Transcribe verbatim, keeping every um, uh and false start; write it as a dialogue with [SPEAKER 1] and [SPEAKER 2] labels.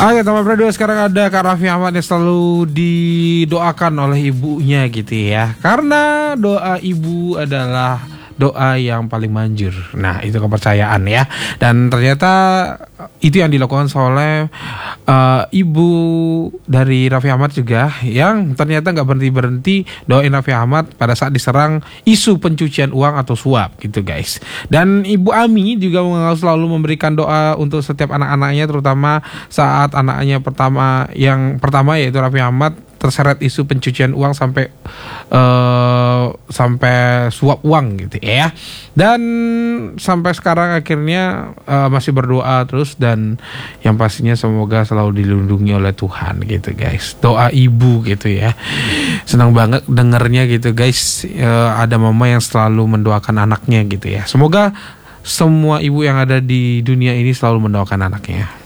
[SPEAKER 1] Oke, teman berdua, sekarang ada Kak Raffi Ahmad yang selalu didoakan oleh ibunya gitu ya. Karena doa ibu adalah doa yang paling manjur. Nah, itu kepercayaan ya. Dan ternyata itu yang dilakukan oleh uh, ibu dari Raffi Ahmad juga, yang ternyata nggak berhenti-berhenti doain Raffi Ahmad pada saat diserang isu pencucian uang atau suap gitu guys. Dan Ibu Ami juga selalu memberikan doa untuk setiap anak-anaknya, terutama saat anaknya pertama yang pertama yaitu Raffi Ahmad terseret isu pencucian uang sampai uh, sampai suap uang gitu ya. Dan sampai sekarang akhirnya uh, masih berdoa terus, dan yang pastinya semoga selalu dilindungi oleh Tuhan gitu guys. Doa ibu gitu ya. Senang banget dengernya gitu guys. Uh, ada mama yang selalu mendoakan anaknya gitu ya. Semoga semua ibu yang ada di dunia ini selalu mendoakan anaknya.